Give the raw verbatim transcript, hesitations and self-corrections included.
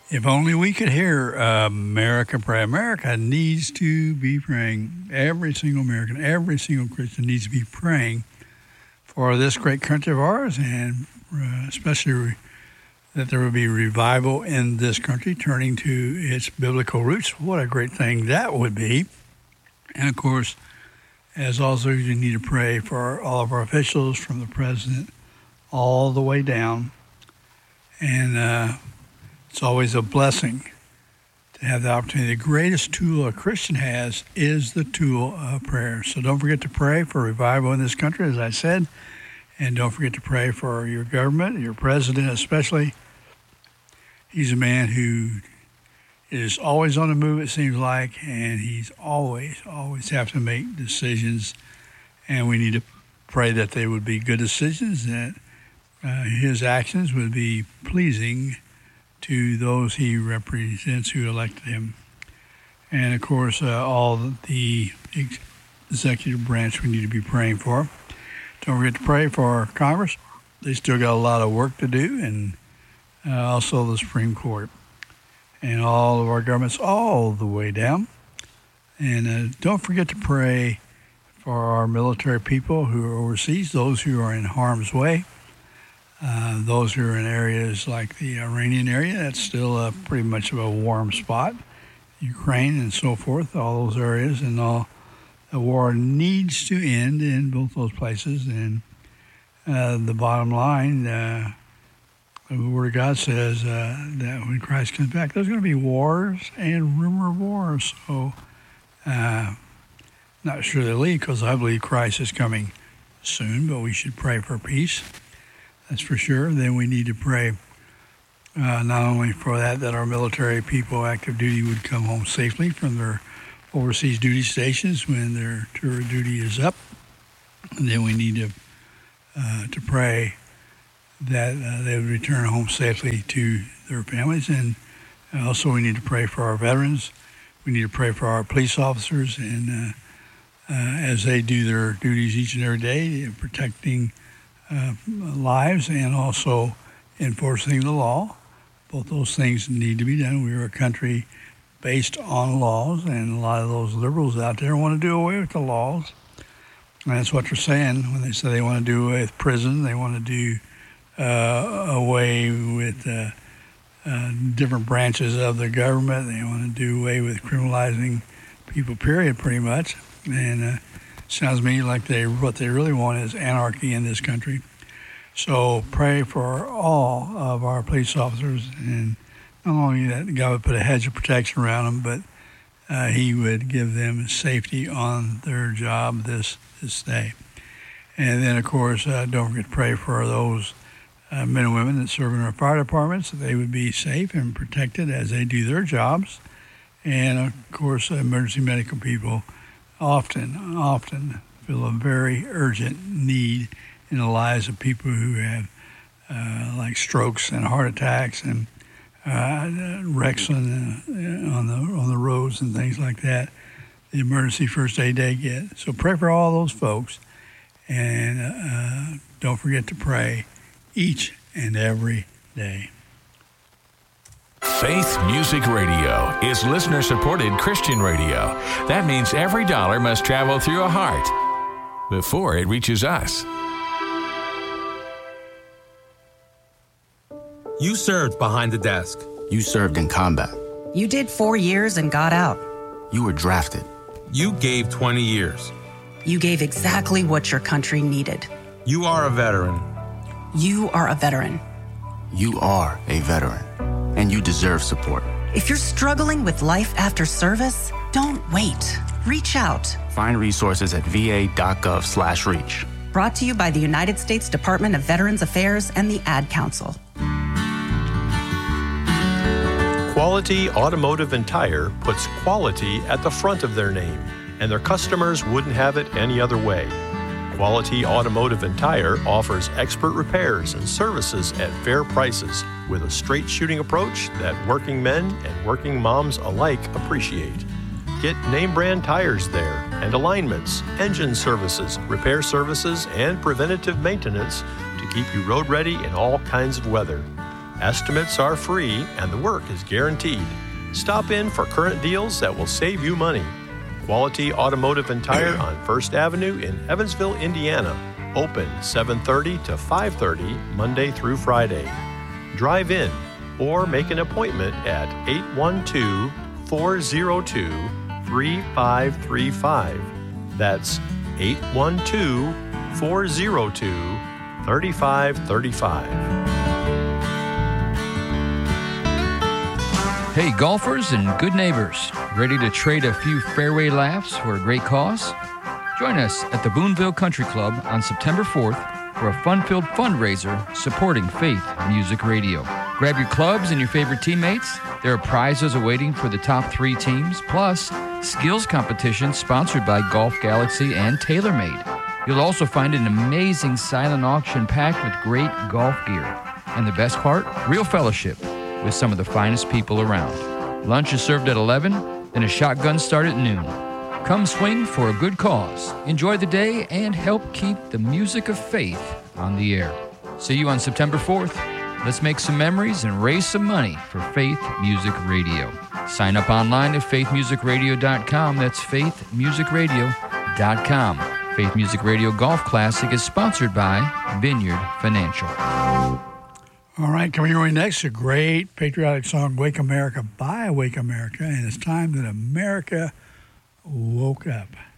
If only we could hear America pray. America needs to be praying. Every single American, every single Christian needs to be praying for this great country of ours, and uh, especially that there will be revival in this country, turning to its biblical roots. What a great thing that would be. And, of course, as also you need to pray for all of our officials, from the president all the way down. And uh, it's always a blessing to have the opportunity. The greatest tool a Christian has is the tool of prayer. So don't forget to pray for revival in this country, as I said. And don't forget to pray for your government, your president especially. He's a man who is always on the move, it seems like, and he's always, always have to make decisions. And we need to pray that they would be good decisions, that uh, his actions would be pleasing to those he represents who elected him. And, of course, uh, all the executive branch we need to be praying for. Don't forget to pray for Congress. They still got a lot of work to do, and uh, also the Supreme Court and all of our governments all the way down. And uh, don't forget to pray for our military people who are overseas, those who are in harm's way, uh, those who are in areas like the Iranian area. That's still a, pretty much of a warm spot, Ukraine and so forth, all those areas, and all. The war needs to end in both those places, and uh, the bottom line, uh, the Word of God says uh, that when Christ comes back, there's going to be wars and rumor of wars. So, uh, not sure they'll leave, because I believe Christ is coming soon, but we should pray for peace. That's for sure. Then we need to pray uh, not only for that, that our military people, active duty, would come home safely from their overseas duty stations when their tour of duty is up. And then we need to uh, to pray that uh, they would return home safely to their families. And also we need to pray for our veterans. We need to pray for our police officers, and uh, uh, as they do their duties each and every day, protecting uh, lives and also enforcing the law. Both those things need to be done. We are a country based on laws, and a lot of those liberals out there want to do away with the laws. And that's what they're saying when they say they want to do away with prison. They want to do uh, away with uh, uh, different branches of the government. They want to do away with criminalizing people, period, pretty much. And uh, sounds to me like they what they really want is anarchy in this country. So pray for all of our police officers, and not only that God would put a hedge of protection around them, but uh, he would give them safety on their job this this day. And then, of course, uh, don't forget to pray for those uh, men and women that serve in our fire departments, that they would be safe and protected as they do their jobs. And, of course, emergency medical people often, often feel a very urgent need in the lives of people who have uh, like strokes and heart attacks and Uh, wrecks on the, on the on the roads and things like that, the emergency first aid they get. So pray for all those folks, and uh, don't forget to pray each and every day. Faith Music Radio is listener-supported Christian radio. That means every dollar must travel through a heart before it reaches us. You served behind the desk. You served in combat. You did four years and got out. You were drafted. You gave twenty years. You gave exactly what your country needed. You are a veteran. You are a veteran. You are a veteran, and you deserve support. If you're struggling with life after service, don't wait. Reach out. Find resources at va.gov slash reach. Brought to you by the United States Department of Veterans Affairs and the Ad Council. Quality Automotive and Tire puts quality at the front of their name, and their customers wouldn't have it any other way. Quality Automotive and Tire offers expert repairs and services at fair prices with a straight shooting approach that working men and working moms alike appreciate. Get name brand tires there, and alignments, engine services, repair services, and preventative maintenance to keep you road ready in all kinds of weather. Estimates are free and the work is guaranteed. Stop in for current deals that will save you money. Quality Automotive and Tire on First Avenue in Evansville, Indiana. Open seven thirty to five thirty Monday through Friday. Drive in or make an appointment at eight one two, four zero two, three five three five. That's eight one two, four zero two, three five three five. Hey, golfers and good neighbors, ready to trade a few fairway laughs for a great cause? Join us at the Boonville Country Club on September fourth for a fun-filled fundraiser supporting Faith Music Radio. Grab your clubs and your favorite teammates. There are prizes awaiting for the top three teams, plus skills competitions sponsored by Golf Galaxy and TaylorMade. You'll also find an amazing silent auction packed with great golf gear. And the best part, real fellowship with some of the finest people around. Lunch is served at eleven, and a shotgun start at noon. Come swing for a good cause. Enjoy the day and help keep the music of faith on the air. See you on September fourth. Let's make some memories and raise some money for Faith Music Radio. Sign up online at faith music radio dot com. That's faith music radio dot com. Faith Music Radio Golf Classic is sponsored by Vineyard Financial. All right, coming your way next, a great patriotic song, Wake America by Wake America, and it's time that America woke up.